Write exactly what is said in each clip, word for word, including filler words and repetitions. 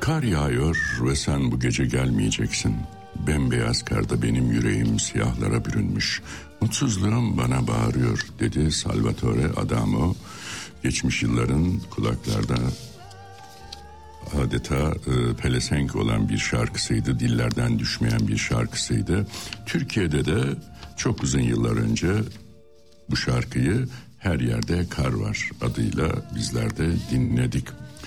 Kar yağıyor ve sen bu gece gelmeyeceksin. Bembeyaz karda benim yüreğim siyahlara bürünmüş. Mutsuzluğum bana bağırıyor dedi Salvatore Adamo. Geçmiş yılların kulaklarda adeta e, pelesenk olan bir şarkısıydı. Dillerden düşmeyen bir şarkısıydı. Türkiye'de de çok uzun yıllar önce bu şarkıyı Her Yerde Kar Var adıyla bizler de dinledik.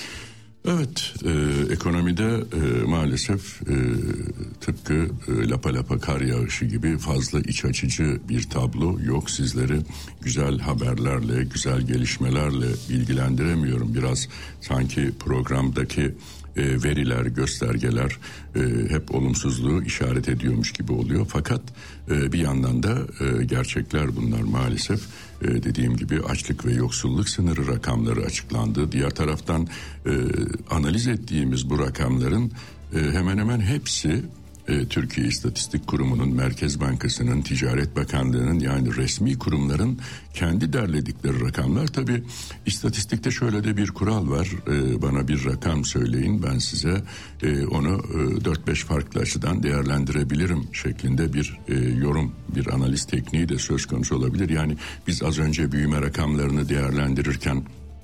Evet, e, ekonomide e, maalesef e, tıpkı e, lapa lapa kar yağışı gibi fazla iç açıcı bir tablo yok. Sizleri güzel haberlerle, güzel gelişmelerle bilgilendiremiyorum. Biraz sanki programdaki e, veriler, göstergeler e, hep olumsuzluğu işaret ediyormuş gibi oluyor. Fakat e, bir yandan da e, gerçekler bunlar maalesef. Ee, dediğim gibi açlık ve yoksulluk sınırı rakamları açıklandı. Diğer taraftan e, analiz ettiğimiz bu rakamların e, hemen hemen hepsi e, Türkiye İstatistik Kurumu'nun, Merkez Bankası'nın, Ticaret Bakanlığı'nın, yani resmi kurumların kendi derledikleri rakamlar. Tabii istatistikte şöyle de bir kural var. E, bana bir rakam söyleyin, ben size e, onu e, dört beş farklı açıdan değerlendirebilirim şeklinde bir e, yorum, bir analiz tekniği de söz konusu olabilir. Yani biz az önce büyüme rakamlarını değerlendirirken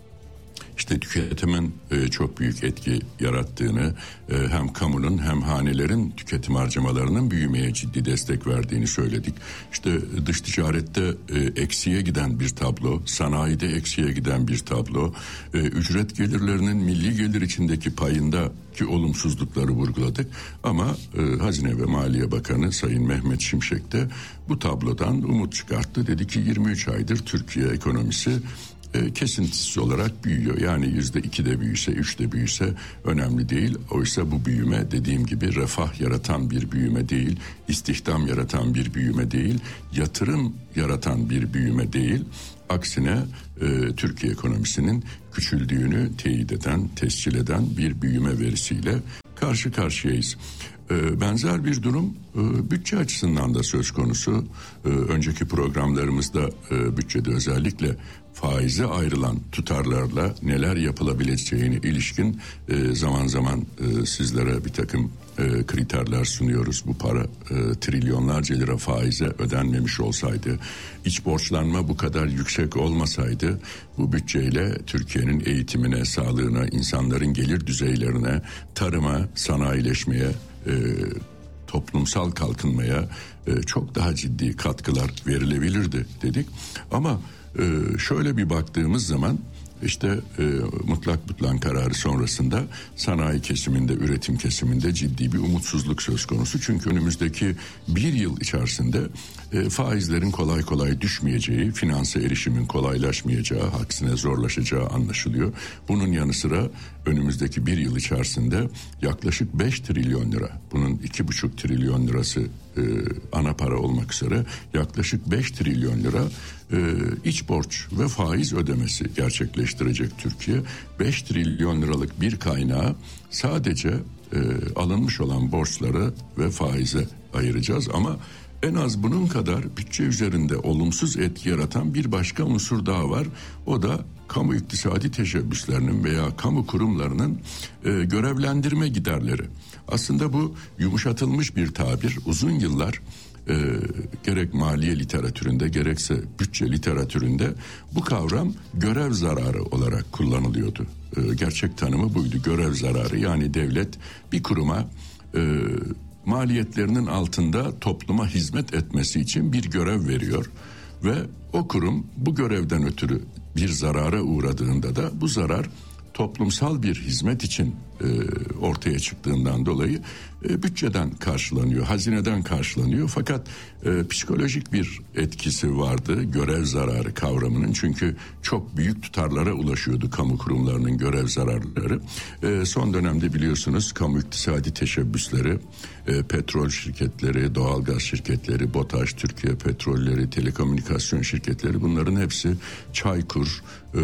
İşte tüketimin e, çok büyük etki yarattığını, e, hem kamunun hem hanelerin tüketim harcamalarının büyümeye ciddi destek verdiğini söyledik. İşte dış ticarette e, eksiye giden bir tablo, sanayide eksiye giden bir tablo, e, ücret gelirlerinin milli gelir içindeki payındaki olumsuzlukları vurguladık. Ama e, Hazine ve Maliye Bakanı Sayın Mehmet Şimşek de bu tablodan umut çıkarttı. Dedi ki yirmi üç aydır Türkiye ekonomisi kesintisiz olarak büyüyor. Yani yüzde ikide büyüse, üçte büyüse önemli değil. Oysa bu büyüme dediğim gibi refah yaratan bir büyüme değil, istihdam yaratan bir büyüme değil, yatırım yaratan bir büyüme değil. Aksine e, Türkiye ekonomisinin küçüldüğünü teyit eden, tescil eden bir büyüme verisiyle karşı karşıyayız. E, benzer bir durum e, bütçe açısından da söz konusu. E, önceki programlarımızda e, bütçede özellikle faize ayrılan tutarlarla neler yapılabileceğine ilişkin e, zaman zaman e, sizlere bir takım e, kriterler sunuyoruz. Bu para e, trilyonlarca lira faize ödenmemiş olsaydı, iç borçlanma bu kadar yüksek olmasaydı, bu bütçeyle Türkiye'nin eğitimine, sağlığına, insanların gelir düzeylerine, tarıma, sanayileşmeye, e, toplumsal kalkınmaya e, çok daha ciddi katkılar verilebilirdi dedik. Ama Ee, şöyle bir baktığımız zaman işte e, mutlak butlan kararı sonrasında sanayi kesiminde, üretim kesiminde ciddi bir umutsuzluk söz konusu. Çünkü önümüzdeki bir yıl içerisinde e, faizlerin kolay kolay düşmeyeceği, finanse erişimin kolaylaşmayacağı, aksine zorlaşacağı anlaşılıyor. Bunun yanı sıra önümüzdeki bir yıl içerisinde yaklaşık beş trilyon lira, bunun iki buçuk trilyon lirası e, ana para olmak üzere yaklaşık beş trilyon lira e, iç borç ve faiz ödemesi gerçekleştirecek Türkiye. beş trilyon liralık bir kaynağı sadece e, alınmış olan borçlara ve faize ayıracağız. Ama en az bunun kadar bütçe üzerinde olumsuz etki yaratan bir başka unsur daha var. O da kamu iktisadi teşebbüslerinin veya kamu kurumlarının e, görevlendirme giderleri. Aslında bu yumuşatılmış bir tabir. Uzun yıllar e, gerek maliye literatüründe gerekse bütçe literatüründe bu kavram görev zararı olarak kullanılıyordu. E, gerçek tanımı buydu, görev zararı. Yani devlet bir kuruma e, maliyetlerinin altında topluma hizmet etmesi için bir görev veriyor ve o kurum bu görevden ötürü bir zarara uğradığında da bu zarar toplumsal bir hizmet için e, ortaya çıktığından dolayı e, bütçeden karşılanıyor, hazineden karşılanıyor. Fakat e, psikolojik bir etkisi vardı görev zararı kavramının, çünkü çok büyük tutarlara ulaşıyordu kamu kurumlarının görev zararları. E, son dönemde biliyorsunuz kamu iktisadi teşebbüsleri, e, petrol şirketleri, doğalgaz şirketleri, BOTAŞ, Türkiye Petrolleri, telekomünikasyon şirketleri, bunların hepsi, Çaykur, e,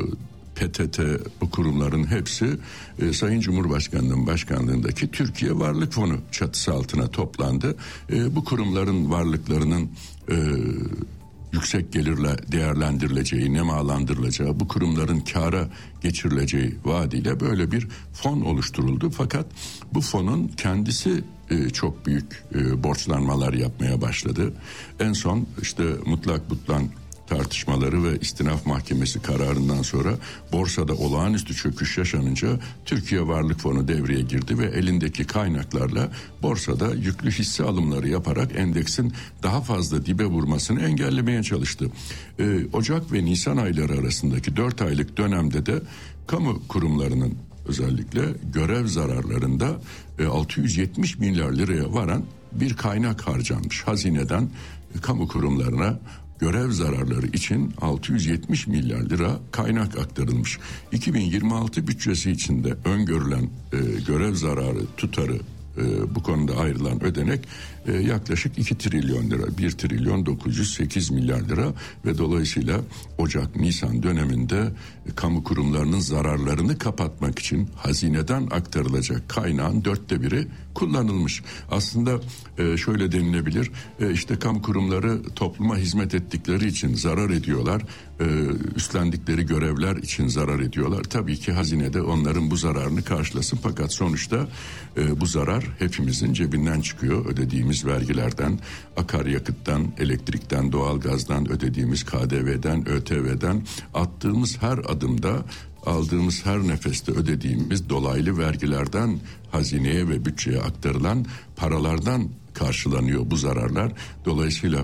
P T T, bu kurumların hepsi e, Sayın Cumhurbaşkanı'nın başkanlığındaki Türkiye Varlık Fonu çatısı altına toplandı. E, bu kurumların varlıklarının e, yüksek gelirle değerlendirileceği, nemalandırılacağı, bu kurumların kâra geçirileceği vaadiyle böyle bir fon oluşturuldu. Fakat bu fonun kendisi e, çok büyük e, borçlanmalar yapmaya başladı. En son işte mutlak butlan tartışmaları ve istinaf mahkemesi kararından sonra borsada olağanüstü çöküş yaşanınca Türkiye Varlık Fonu devreye girdi ve elindeki kaynaklarla borsada yüklü hisse alımları yaparak endeksin daha fazla dibe vurmasını engellemeye çalıştı. Ee, Ocak ve Nisan ayları arasındaki dört aylık dönemde de kamu kurumlarının özellikle görev zararlarında e, altı yüz yetmiş milyar liraya varan bir kaynak harcanmış. Hazineden e, kamu kurumlarına görev zararları için altı yüz yetmiş milyar lira kaynak aktarılmış. iki bin yirmi altı bütçesi içinde öngörülen e, görev zararı tutarı e, bu konuda ayrılan ödenek e, yaklaşık iki trilyon lira, bir trilyon dokuz yüz sekiz milyar lira ve dolayısıyla Ocak-Nisan döneminde e, kamu kurumlarının zararlarını kapatmak için hazineden aktarılacak kaynağın dörtte biri kullanılmış. Aslında e, şöyle denilebilir, e, işte kamu kurumları topluma hizmet ettikleri için zarar ediyorlar, e, üstlendikleri görevler için zarar ediyorlar. Tabii ki hazinede onların bu zararını karşılasın, fakat sonuçta e, bu zarar hepimizin cebinden çıkıyor. Ödediğimiz vergilerden, akaryakıttan, elektrikten, doğalgazdan, ödediğimiz K D V'den, Ö T V'den, attığımız her adımda, aldığımız her nefeste ödediğimiz dolaylı vergilerden hazineye ve bütçeye aktarılan paralardan karşılanıyor bu zararlar. Dolayısıyla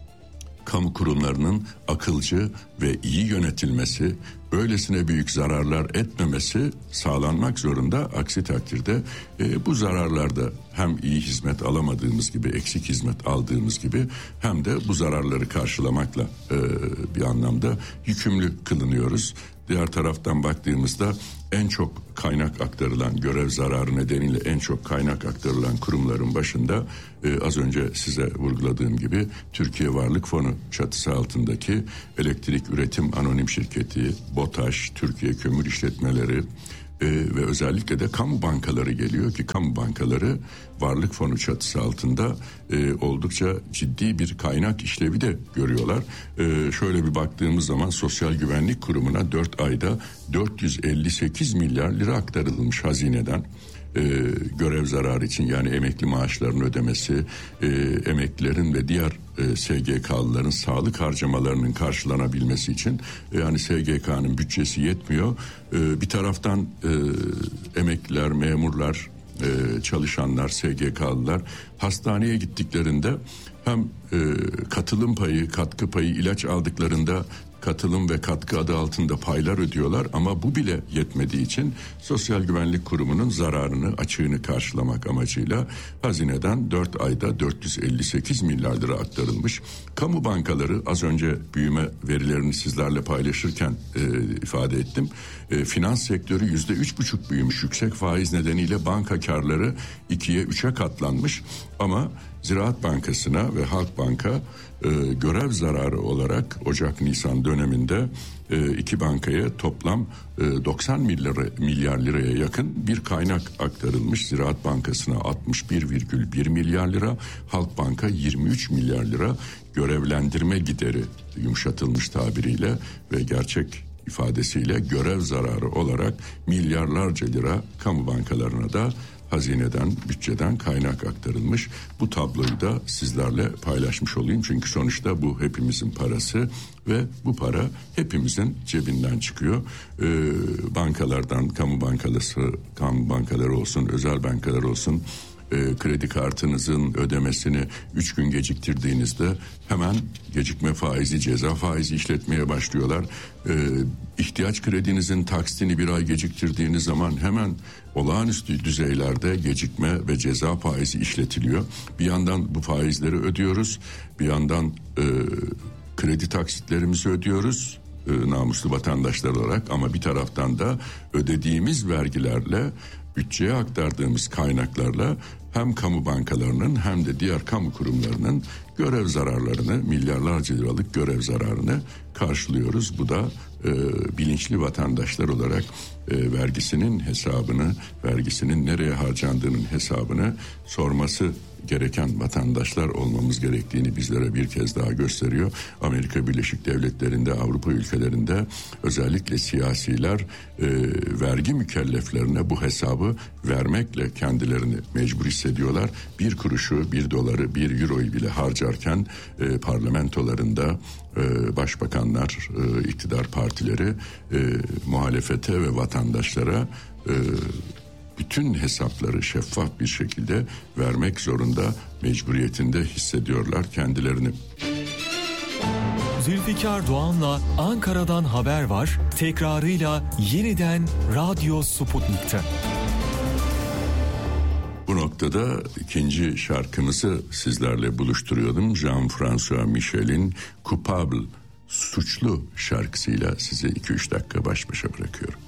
kamu kurumlarının akılcı ve iyi yönetilmesi, öylesine büyük zararlar etmemesi sağlanmak zorunda. Aksi takdirde e, bu zararlarda hem iyi hizmet alamadığımız gibi, eksik hizmet aldığımız gibi, hem de bu zararları karşılamakla e, bir anlamda yükümlü kılınıyoruz. Diğer taraftan baktığımızda en çok kaynak aktarılan, görev zararı nedeniyle en çok kaynak aktarılan kurumların başında e, az önce size vurguladığım gibi Türkiye Varlık Fonu çatısı altındaki Elektrik Üretim Anonim Şirketi, BOTAŞ, Türkiye Kömür İşletmeleri e, ve özellikle de kamu bankaları geliyor ki kamu bankaları Varlık Fonu çatısı altında e, oldukça ciddi bir kaynak işlevi de görüyorlar. E, şöyle bir baktığımız zaman Sosyal Güvenlik Kurumu'na dört ayda dört yüz elli sekiz milyar lira aktarılmış hazineden. E, görev zararı için, yani emekli maaşlarının ödemesi, e, emeklilerin ve diğer e, S G K'lıların sağlık harcamalarının karşılanabilmesi için, e, yani S G K'nın bütçesi yetmiyor. E, bir taraftan e, emekliler, memurlar, e, çalışanlar, S G K'lılar hastaneye gittiklerinde hem e, katılım payı, katkı payı, ilaç aldıklarında katılım ve katkı adı altında paylar ödüyorlar, ama bu bile yetmediği için Sosyal Güvenlik Kurumu'nun zararını, açığını karşılamak amacıyla hazineden dört ayda dört yüz elli sekiz milyar lira aktarılmış. Kamu bankaları, az önce büyüme verilerini sizlerle paylaşırken e, ifade ettim. E, finans sektörü yüzde üç buçuk büyümüş. Yüksek faiz nedeniyle banka karları ikiye üçe katlanmış, ama Ziraat Bankası'na ve Halkbank'a e, görev zararı olarak Ocak-Nisan döneminde e, iki bankaya toplam e, doksan milyar liraya yakın bir kaynak aktarılmış. Ziraat Bankası'na altmış bir virgül bir milyar lira, Halkbank'a yirmi üç milyar lira görevlendirme gideri, yumuşatılmış tabiriyle ve gerçek ifadesiyle görev zararı olarak milyarlarca lira kamu bankalarına da hazineden, bütçeden kaynak aktarılmış. Bu tabloyu da sizlerle paylaşmış olayım. Çünkü sonuçta bu hepimizin parası ve bu para hepimizin cebinden çıkıyor. Ee, bankalardan, kamu bankaları, kamu bankaları olsun, özel bankalar olsun, e, kredi kartınızın ödemesini üç gün geciktirdiğinizde hemen gecikme faizi, ceza faizi işletmeye başlıyorlar. E, ihtiyaç kredinizin taksitini bir ay geciktirdiğiniz zaman hemen olağanüstü düzeylerde gecikme ve ceza faizi işletiliyor. Bir yandan bu faizleri ödüyoruz, bir yandan e, kredi taksitlerimizi ödüyoruz e, namuslu vatandaşlar olarak, ama bir taraftan da ödediğimiz vergilerle, bütçeye aktardığımız kaynaklarla hem kamu bankalarının hem de diğer kamu kurumlarının görev zararlarını, milyarlarca liralık görev zararını karşılıyoruz. Bu da e, bilinçli vatandaşlar olarak e, vergisinin hesabını, vergisinin nereye harcandığının hesabını sorması gereken vatandaşlar olmamız gerektiğini bizlere bir kez daha gösteriyor. Amerika Birleşik Devletleri'nde, Avrupa ülkelerinde özellikle siyasiler e, vergi mükelleflerine bu hesabı vermekle kendilerini mecbur hissediyorlar. Bir kuruşu, bir doları, bir euroyu bile harcarken e, parlamentolarında e, başbakanlar, e, iktidar partileri e, muhalefete ve vatandaşlara e, bütün hesapları şeffaf bir şekilde vermek zorunda, mecburiyetinde hissediyorlar kendilerini. Zülfikar Doğan'la Ankara'dan haber var. Tekrarıyla yeniden Radyo Sputnik'te. Bu noktada ikinci şarkımızı sizlerle buluşturuyordum. Jean-François Michel'in Coupable, suçlu şarkısıyla size iki üç dakika baş başa bırakıyorum.